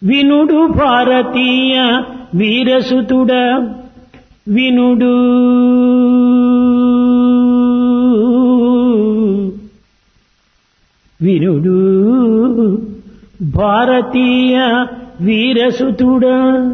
వినుడు భారతీయ వీరసుతుడ వినుడు వినుడు భారతీయ వీరసుతుడ.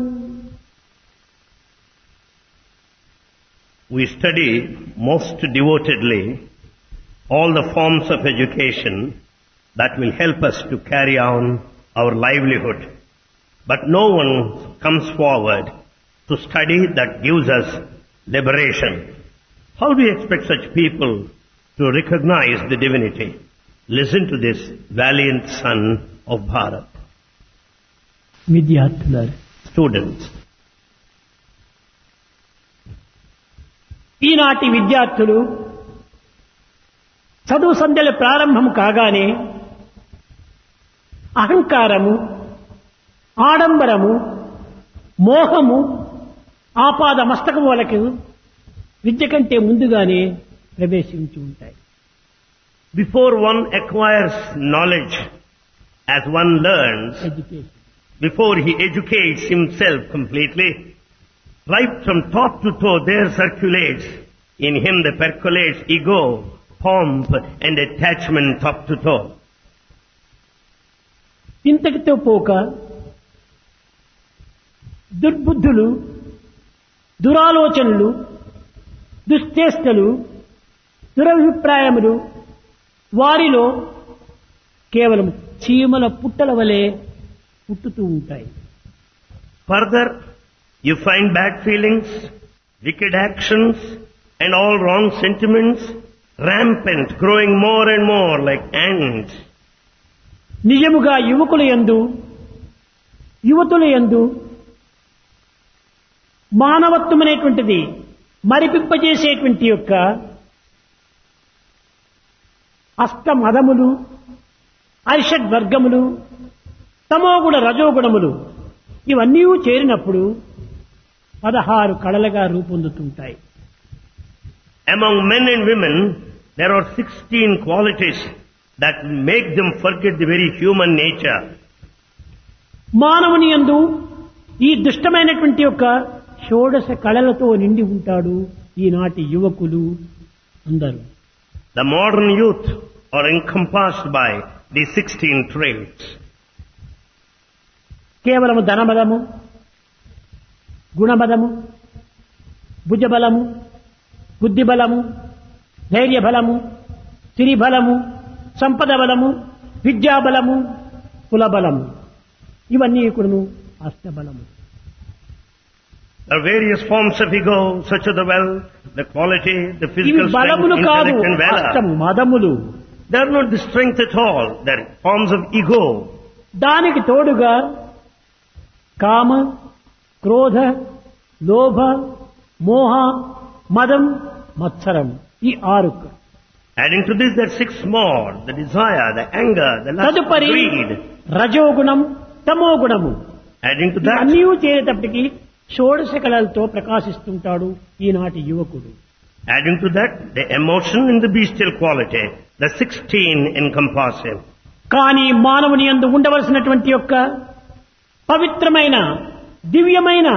We study most devotedly all the forms of education that will help us to carry on our livelihood. But no one comes forward to study that gives us liberation. How do you expect such people to recognize the divinity? Listen to this valiant son of Bharat. విద్యార్థులారా, Students, ఈనాటి విద్యార్థులు చదువు సంధ్యలు ప్రారంభం కాగానే అహంకారము, ఆడంబరము, మోహము ఆపాద మస్తకములకు విద్య కంటే ముందుగానే ప్రవేశించి ఉంటాయి. before one acquires knowledge, as one learns, education before he educates himself completely, right from top to toe there circulates in him, the percolates ego, pomp and attachment top to toe. ఇంతటితో పోక దుర్బుద్ధులు, దురాలోచనలు, దుశ్చేష్టలు, దురభిప్రాయములు వారిలో కేవలం చీమల పుట్టల వలె పుట్టుతూ ఉంటాయి. Further, you find bad feelings, wicked actions and all wrong sentiments rampant, growing more and more like ants. నిజముగా యువకుల యందు, యువతుల యందు మానవత్వం అనేటువంటిది మరిపింపజేసేటువంటి యొక్క అష్టమదములు, అరిషడ్వర్గములు, తమోగుణ రజోగుణములు ఇవన్నీ చేరినప్పుడు 16 కళలుగా రూపొందుతుంటాయి. Among men and women, there are 16 qualities that make them forget the very human nature. మానవుని యందు ఈ దుష్టమైనటువంటి యొక్క షోడశ కళలతో నిండి ఉంటాడు ఈనాటి యువకులు అందరూ. The modern youth are encompassed by these 16 traits. కేవలము ధనబలము, గుణబలము, భుజబలము, బుద్ధిబలము, ధైర్యబలము, సిరిబలము, సంపద బలము, విద్యాబలము, కులబలము ఇవన్నీ కూడాను అష్టబలము. There are various forms of ego, such as the wealth, the quality, the ఇవి physical strength, బలములు కాదు, intellect and అష్టం valor. మదములు. They are not the strength at all. They are forms of ego. దానికి తోడుగా కామ, క్రోధ, లోభ, మోహ, మదం, మత్సరం ఈ 6. Adding to this, there are 6 more: the desire, the anger, the lust, తదుపరి greed. రజోగుణం, తమోగుణము. Adding to that, అన్నీ చేరేటప్పటికి షోడశ కళలతో ప్రకాశిస్తుంటాడు ఈనాటి యువకుడు. adding to that, the emotion and the bestial quality, the 16 encompass him. కానీ మానవుని యందు ఉండవలసినటువంటి యొక్క పవిత్రమైన దివ్యమైన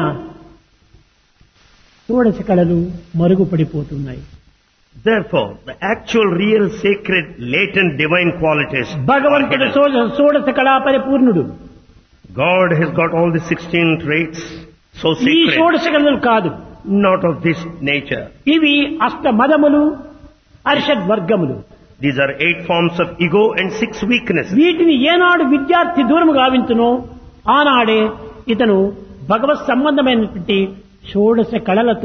షోడశ కళలు మరుగుపడిపోతున్నాయి. Therefore, the actual, real, sacred, latent, divine qualities are భగవంతుడు hidden. షోడశ కళా పరిపూర్ణుడు. God has got all the 16 traits, so ఈ sacred, షోడశ కళలు కాదు, not of this nature. ఇవి అష్ట మదములు, అరిషడ్ వర్గములు. These are 8 forms of ego and 6 weaknesses. వీటిని ఏనాడు విద్యార్థి దూరము గావించునో ఆనాడే ఇతను భగవత్ సంబంధమైనటువంటి షోడశ కళలతో